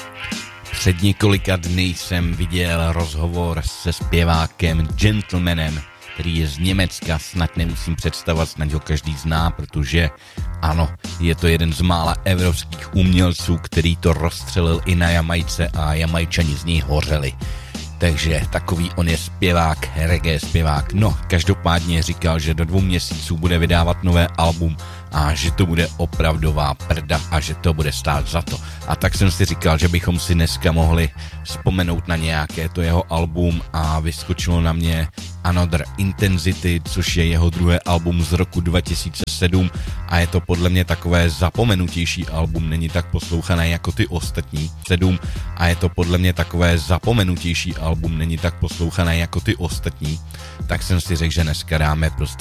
Před několika dny jsem viděl rozhovor se zpěvákem Gentlemanem, který je z Německa, snad nemusím představovat, snad ho každý zná, protože ano, je to jeden z mála evropských umělců, který to rozstřelil i na Jamajce a Jamajčani z něj hořeli. Takže takový on je zpěvák, reggae zpěvák. No, každopádně říkal, že do 2 měsíců bude vydávat nové album a že to bude opravdová prda a že to bude stát za to. A tak jsem si říkal, že bychom si dneska mohli vzpomenout na nějaké to jeho album a vyskočilo na mě Another Intensity, což je jeho druhé album z roku 2007 a je to podle mě takové zapomenutější album, není tak poslouchané jako ty ostatní 7 a je to podle mě takové zapomenutější album, není tak poslouchané jako ty ostatní, tak jsem si řekl, že dneska dáme prostě